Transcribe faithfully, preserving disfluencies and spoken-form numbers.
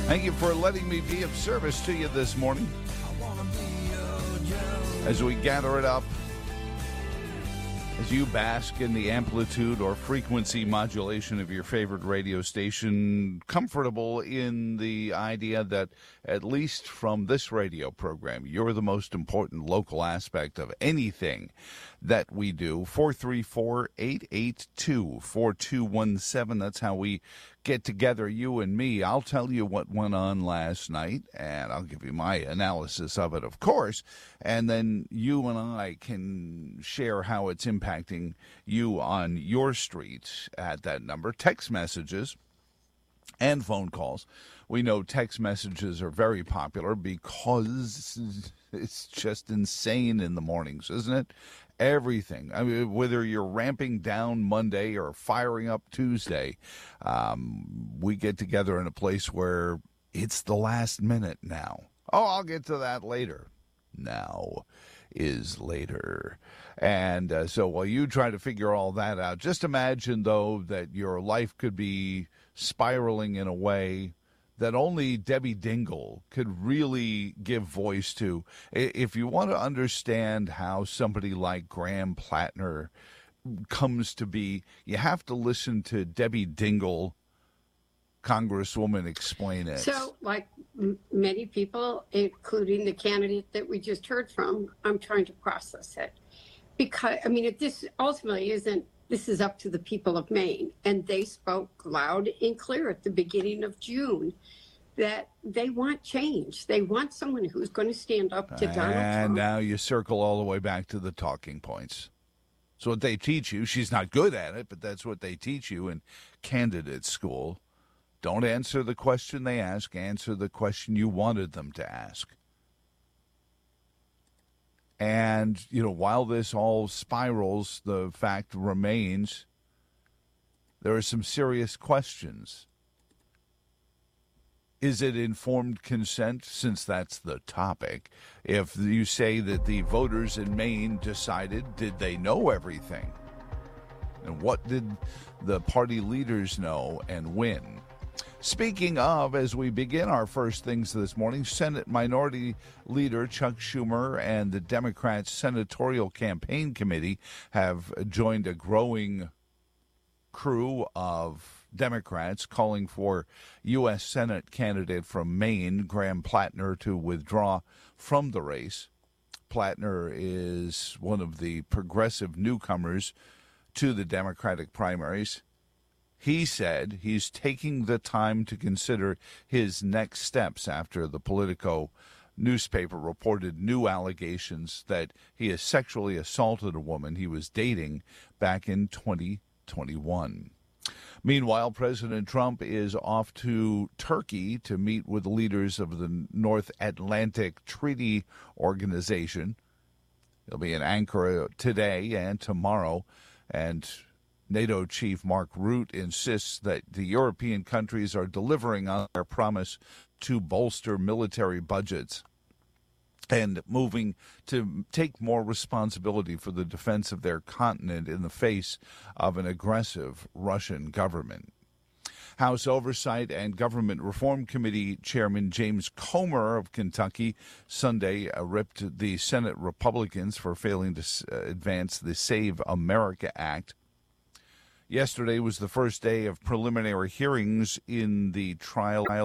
Thank you for letting me be of service to you this morning as we gather it up, as you bask in the amplitude or frequency modulation of your favorite radio station, comfortable in the idea that, at least from this radio program, you're the most important local aspect of anything that we do. four three four, eight eight two, four two one seven. That's how we get together, you and me. I'll tell you what went on last night, and I'll give you my analysis of it, of course, and then you and I can share how it's impacting you on your street at that number. Text messages and phone calls. We know text messages are very popular because it's just insane in the mornings, isn't it? Everything. I mean, whether you're ramping down Monday or firing up Tuesday, um, we get together in a place where it's the last minute now. Oh, I'll get to that later. Now is later. And uh, so while you try to figure all that out, just imagine, though, that your life could be spiraling in a way that only Debbie Dingell could really give voice to. If you want to understand how somebody like Graham Plattner comes to be, you have to listen to Debbie Dingell, Congresswoman, explain it. So, like m- many people, including the candidate that we just heard from, I'm trying to process it. Because, I mean, if this ultimately isn't, this is up to the people of Maine. And they spoke loud and clear at the beginning of June that they want change. They want someone who's going to stand up to Donald Trump. And now you circle all the way back to the talking points. It's what they teach you. She's not good at it, but that's what they teach you in candidate school. Don't answer the question they ask. Answer the question you wanted them to ask. And, you know, while this all spirals, the fact remains there are some serious questions. Is it informed consent, since that's the topic? If you say that the voters in Maine decided, did they know everything? And what did the party leaders know and when? Speaking of, as we begin our first things this morning, Senate Minority Leader Chuck Schumer and the Democrats' Senatorial Campaign Committee have joined a growing crew of Democrats calling for U S Senate candidate from Maine, Graham Plattner, to withdraw from the race. Plattner is one of the progressive newcomers to the Democratic primaries. He said he's taking the time to consider his next steps after the Politico newspaper reported new allegations that he has sexually assaulted a woman he was dating back in twenty twenty-one. Meanwhile, President Trump is off to Turkey to meet with leaders of the North Atlantic Treaty Organization. He'll be in Ankara today and tomorrow, and NATO Chief Mark Rutte insists that the European countries are delivering on their promise to bolster military budgets and moving to take more responsibility for the defense of their continent in the face of an aggressive Russian government. House Oversight and Government Reform Committee Chairman James Comer of Kentucky Sunday uh, ripped the Senate Republicans for failing to uh, advance the Save America Act. Yesterday was the first day of preliminary hearings in the trial